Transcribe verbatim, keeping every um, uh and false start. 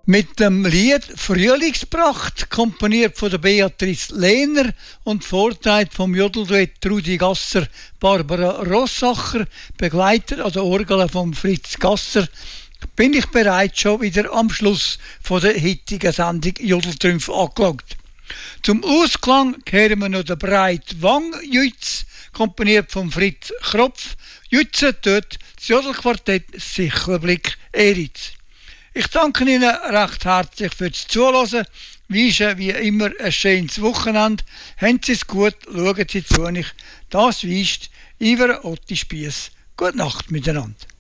Mit dem Lied «Frühlingspracht», komponiert von der Beatrice Lehner und vorträgt vom Jodelduett Rudi Gasser, Barbara Rossacher, begleitet an der Orgel von Fritz Gasser, bin ich bereits schon wieder am Schluss von der heutigen Sendung Jodeltrümpfe angelangt. Zum Ausklang hören wir noch den Breit Wang Jütz, komponiert von Fritz Kropf. Jütze dort das Jodelquartett Sichlerblick Eritz. Ich danke Ihnen recht herzlich fürs Zuhören. Wünsche wie immer ein schönes Wochenende. Haben Sie es gut, schauen Sie zu. Das wünscht Iver Otti Spiess. Gute Nacht miteinander.